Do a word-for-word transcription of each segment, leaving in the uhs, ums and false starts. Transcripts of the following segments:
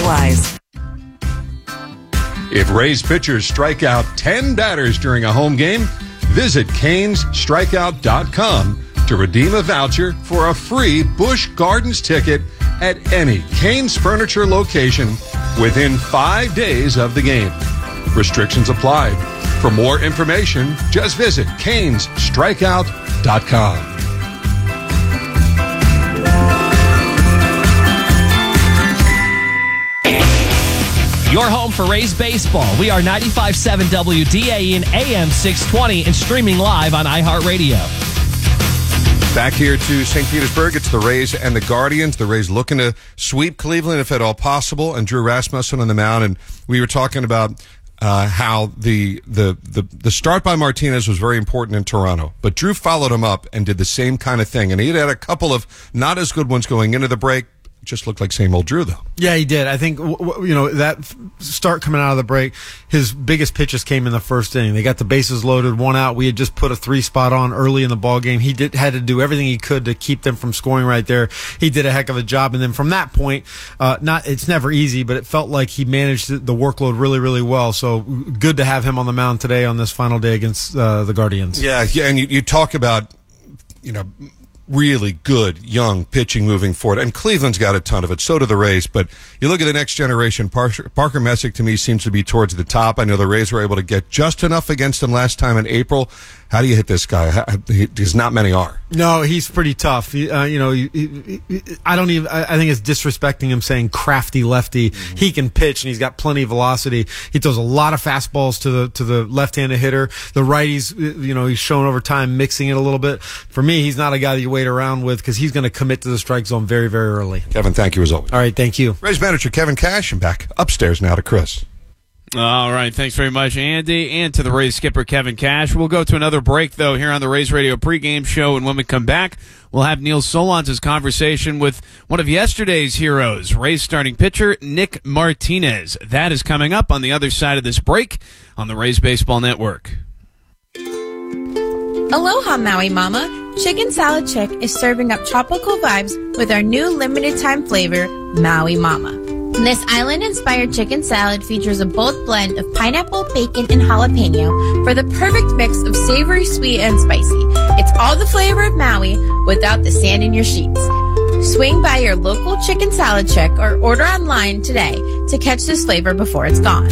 applies. If Rays pitchers strike out ten batters during a home game, visit Canes Strikeout dot com to redeem a voucher for a free Busch Gardens ticket at any Canes Furniture location within five days of the game. Restrictions apply. For more information, just visit Canes Strikeout dot com. Your home for Rays baseball. We are ninety-five point seven W D A and A M six twenty and streaming live on iHeartRadio. Back here to Saint Petersburg, it's the Rays and the Guardians. The Rays looking to sweep Cleveland if at all possible, and Drew Rasmussen on the mound. And we were talking about uh, how the, the the the start by Martinez was very important in Toronto, but Drew followed him up and did the same kind of thing. And he had a couple of not as good ones going into the break. Just looked like same old Drew, though. Yeah, he did. I think, you know, that start coming out of the break, his biggest pitches came in the first inning. They got the bases loaded, one out. We had just put a three spot on early in the ball game. He did had to do everything he could to keep them from scoring right there. He did a heck of a job. And then from that point, uh, not it's never easy, but it felt like he managed the workload really, really well. So good to have him on the mound today on this final day against uh, the Guardians. Yeah, yeah, and you, you talk about, you know, really good young pitching moving forward. And Cleveland's got a ton of it. So do the Rays. But you look at the next generation, Parker, Parker Messick to me seems to be towards the top. I know the Rays were able to get just enough against him last time in April. How do you hit this guy? How, he, there's not many are. No, he's pretty tough. He, uh, you know, he, he, I don't even. I think it's disrespecting him saying crafty lefty. Mm-hmm. He can pitch and he's got plenty of velocity. He throws a lot of fastballs to the to the left-handed hitter. The righties, you know, he's shown over time mixing it a little bit. For me, he's not a guy that you wait around with because he's going to commit to the strike zone very, very early. Kevin, thank you as always. All right, thank you. Rays manager Kevin Cash, and back upstairs now to Chris. All right, thanks very much, Andy, and to the Rays skipper, Kevin Cash. We'll go to another break, though, here on the Rays Radio pregame show, and when we come back, we'll have Neil Solondz' conversation with one of yesterday's heroes, Rays starting pitcher Nick Martinez. That is coming up on the other side of this break on the Rays Baseball Network. Aloha, Maui Mama. Chicken Salad Chick is serving up tropical vibes with our new limited-time flavor, Maui Mama. This island-inspired chicken salad features a bold blend of pineapple, bacon, and jalapeno for the perfect mix of savory, sweet, and spicy. It's all the flavor of Maui without the sand in your sheets. Swing by your local Chicken Salad Chick or order online today to catch this flavor before it's gone.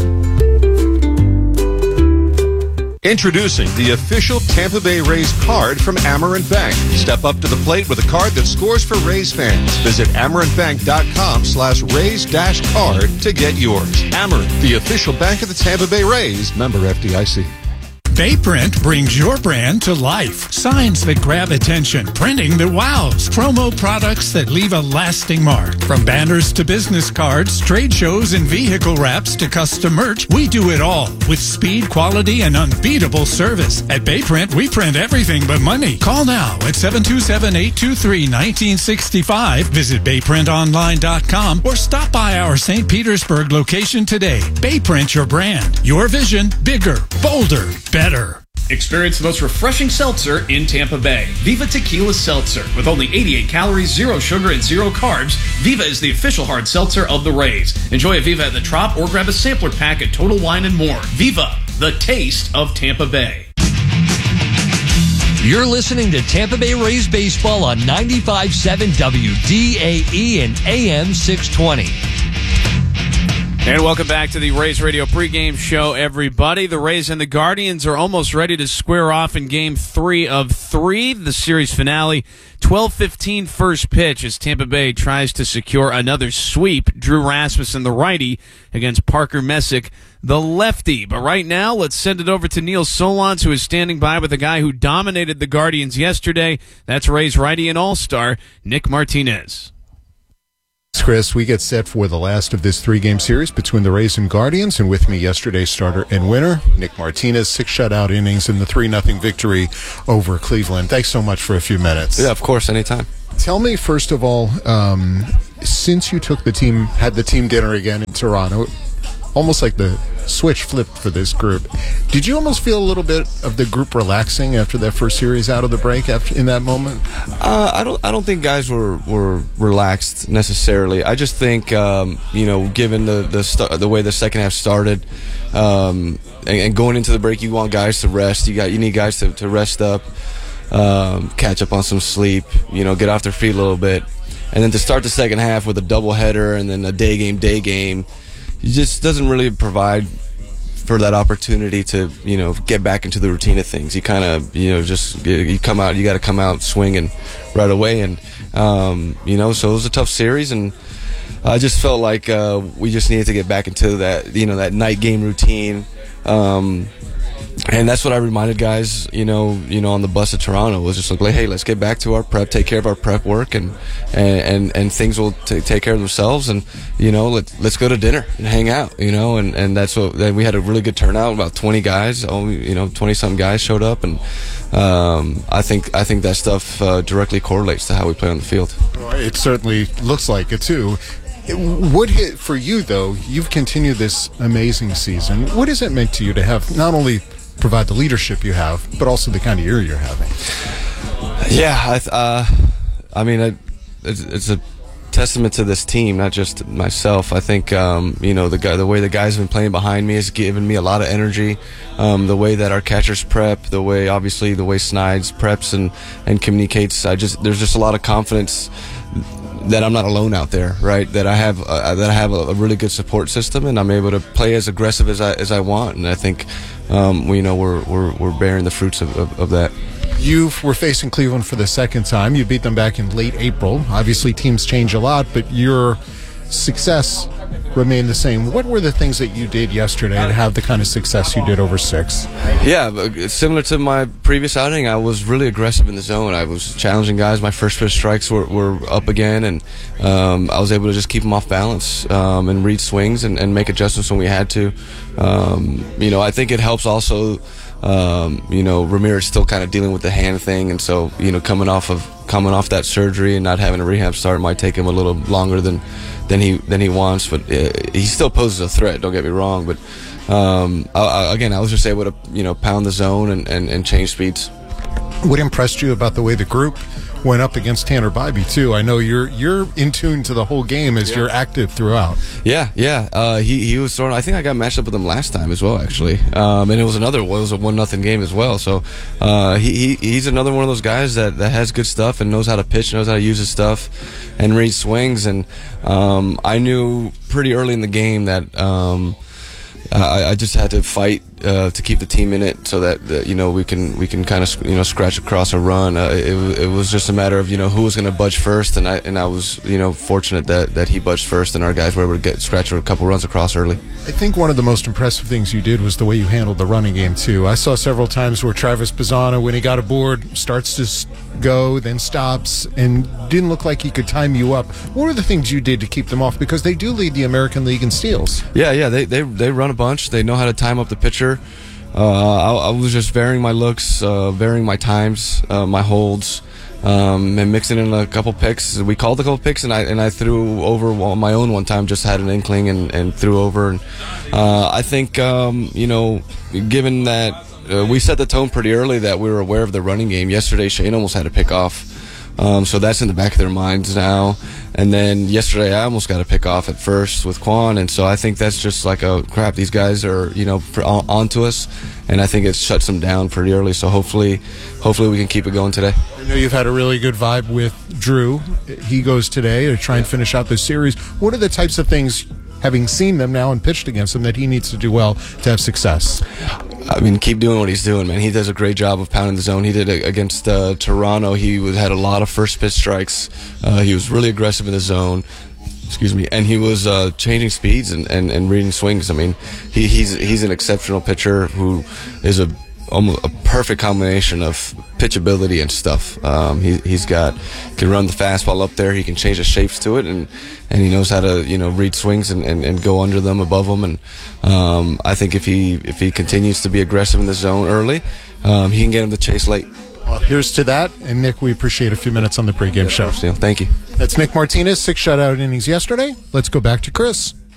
Introducing the official Tampa Bay Rays card from Amerant Bank. Step up to the plate with a card that scores for Rays fans. Visit amerantbank.com slash Rays dash card to get yours. Amerant, the official bank of the Tampa Bay Rays. Member F D I C. Bayprint brings your brand to life. Signs that grab attention, printing that wows, promo products that leave a lasting mark. From banners to business cards, trade shows and vehicle wraps to custom merch, we do it all with speed, quality, and unbeatable service. At Bayprint, we print everything but money. Call now at seven two seven, eight two three, one nine six five. Visit bayprint online dot com or stop by our Saint Petersburg location today. Bayprint your brand. Your vision, bigger, bolder, better. Experience the most refreshing seltzer in Tampa Bay. Viva Tequila Seltzer. With only eighty-eight calories, zero sugar, and zero carbs, Viva is the official hard seltzer of the Rays. Enjoy a Viva at the Trop or grab a sampler pack at Total Wine and More. Viva, the taste of Tampa Bay. You're listening to Tampa Bay Rays baseball on ninety-five point seven W D A E and A M six twenty. And welcome back to the Rays Radio pregame show, everybody. The Rays and the Guardians are almost ready to square off in game three of three, the series finale. twelve fifteen first pitch as Tampa Bay tries to secure another sweep. Drew Rasmussen, the righty, against Parker Messick, the lefty. But right now, let's send it over to Neil Solondz, who is standing by with a guy who dominated the Guardians yesterday. That's Rays righty and all-star, Nick Martinez. Chris, we get set for the last of this three-game series between the Rays and Guardians, and with me yesterday's starter and winner, Nick Martinez, six shutout innings in the three nothing victory over Cleveland. Thanks so much for a few minutes. Yeah, of course, anytime. Tell me, first of all, um, since you took the team, had the team dinner again in Toronto, almost like the switch flipped for this group. Did you almost feel a little bit of the group relaxing after that first series out of the break after in that moment? Uh, I don't. I don't think guys were, were relaxed necessarily. I just think um, you know, given the the st- the way the second half started, um, and, and going into the break, you want guys to rest. You got you need guys to, to rest up, um, catch up on some sleep. You know, get off their feet a little bit, and then to start the second half with a doubleheader and then a day game, day game. It just doesn't really provide for that opportunity to, you know, get back into the routine of things. You kind of, you know, just you come out, you got to come out swinging right away, and um, you know, so it was a tough series, and I just felt like uh, we just needed to get back into that, you know, that night game routine. Um, And that's what I reminded guys, you know, you know, on the bus to Toronto, was just like, hey, let's get back to our prep, take care of our prep work, and and and, and things will t- take care of themselves. And you know, let let's go to dinner and hang out, you know, and, and that's what. Then we had a really good turnout, about twenty guys, only, you know, twenty some guys showed up, and um, I think I think that stuff uh, directly correlates to how we play on the field. It certainly looks like it too. What hit for you though? You've continued this amazing season. What has it meant to you to have not only provide the leadership you have, but also the kind of year you're having? Yeah, I, th- uh, I mean, I, it's, it's a testament to this team, not just myself. I think um, you know, the guy, the way the guys have been playing behind me has given me a lot of energy. Um, the way that our catchers prep, the way obviously the way Snides preps and and communicates. I just there's just a lot of confidence that I'm not alone out there, right? That I have uh, that I have a, a really good support system, and I'm able to play as aggressive as I as I want. And I think um, we, you know, we're we're we're bearing the fruits of, of, of that. You were facing Cleveland for the second time. You beat them back in late April. Obviously, teams change a lot, but your success remained the same. What were the things that you did yesterday to have the kind of success you did over six? Yeah, similar to my previous outing, I was really aggressive in the zone. I was challenging guys. My first pitch strikes were, were up again, and um, I was able to just keep them off balance um, and read swings and, and make adjustments when we had to. Um, you know, I think it helps also. Um, you know, Ramirez still kind of dealing with the hand thing, and so, you know, coming off of coming off that surgery and not having a rehab start might take him a little longer than than he than he wants. But uh, he still poses a threat. Don't get me wrong. But um, I, I, again, I was just able to, you know, pound the zone and, and, and change speeds. What impressed you about the way the group went up against Tanner Bybee too? I know you're you're in tune to the whole game as yeah. you're active throughout. Yeah, yeah. Uh, he he was sort of. I think I got matched up with him last time as well, actually. Um, and it was another. It was a one nothing game as well. So uh, he, he he's another one of those guys that, that has good stuff and knows how to pitch, knows how to use his stuff, and read swings. And um, I knew pretty early in the game that. Um, I, I just had to fight uh, to keep the team in it, so that, that you know we can we can kind of you know scratch across a run. Uh, it, it was just a matter of you know who was going to budge first, and I and I was you know fortunate that, that he budged first, and our guys were able to get scratch a couple runs across early. I think one of the most impressive things you did was the way you handled the running game too. I saw several times where Travis Bazzana, when he got aboard, starts to go, then stops, and didn't look like he could time you up. What were the things you did to keep them off? Because they do lead the American League in steals. Yeah, yeah, they they they run a bunch. They know how to time up the pitcher. Uh, I, I was just varying my looks, uh, varying my times, uh, my holds, um, and mixing in a couple picks. We called a couple picks, and I and I threw over on my own one time. Just had an inkling and, and threw over. And uh, I think um, you know, given that uh, we set the tone pretty early, that we were aware of the running game. Yesterday, Shane almost had to pick off. Um, so that's in the back of their minds now. And then yesterday I almost got to pick off at first with Quan, and so I think that's just like a crap. These guys are you know on, on to us, and I think it shuts them down pretty early. So hopefully, hopefully we can keep it going today. I know you've had a really good vibe with Drew. He goes today to try and finish out this series. What are the types of things, having seen them now and pitched against them, that he needs to do well to have success? I mean, keep doing what he's doing, man. He does a great job of pounding the zone. He did it against uh, Toronto. He was, had a lot of first pitch strikes. Uh, he was really aggressive in the zone. Excuse me, and he was uh, changing speeds and, and, and reading swings. I mean, he, he's he's an exceptional pitcher who is a almost a perfect combination of pitchability and stuff. Um, he he's got can run the fastball up there. He can change the shapes to it, and, and he knows how to you know read swings and, and, and go under them, above them. And um, I think if he if he continues to be aggressive in the zone early, um, he can get him to chase late. Well, here's to that. And Nick, we appreciate a few minutes on the pregame show. Thank you. That's Nick Martinez, six shutout innings yesterday. Let's go back to Chris.